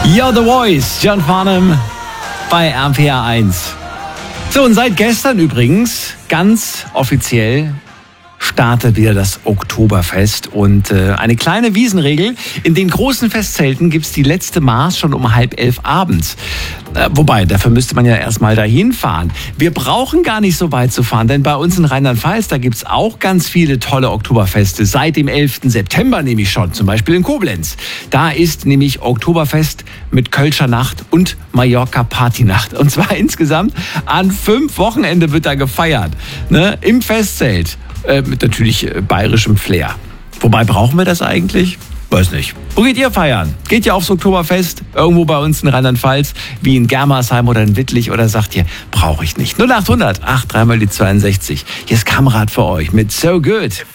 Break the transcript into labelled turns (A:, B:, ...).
A: You're the Voice, John Farnham bei RPR 1. So, und seit gestern übrigens, ganz offiziell, startet wieder das Oktoberfest und eine kleine Wiesenregel. In den großen Festzelten gibt's die letzte Maß schon um 10:30 abends. Wobei, dafür müsste man ja erstmal dahin fahren. Wir brauchen gar nicht so weit zu fahren, denn bei uns in Rheinland-Pfalz, da gibt's auch ganz viele tolle Oktoberfeste. Seit dem 11. September nämlich schon, zum Beispiel in Koblenz. Da ist nämlich Oktoberfest mit Kölscher Nacht und Mallorca-Partynacht. Und zwar insgesamt an 5 Wochenende wird da gefeiert, ne? Im Festzelt. Mit natürlich bayerischem Flair. Wobei, brauchen wir das eigentlich? Weiß nicht. Wo geht ihr feiern? Geht ihr aufs Oktoberfest? Irgendwo bei uns in Rheinland-Pfalz? Wie in Germersheim oder in Wittlich? Oder sagt ihr, brauche ich nicht? 0800 83 mal die 62. Hier ist Kamerad für euch mit So Good.